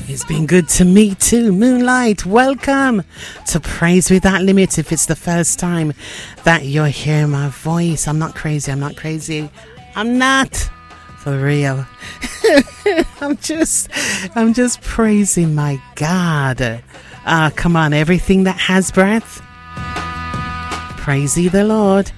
It's been good to me too. Moonlight, welcome to Praise Without Limit. If it's the first time that you're hearing my voice, I'm not crazy. I'm not. For real. I'm just praising my God. Come on, everything that has breath, praise ye the Lord.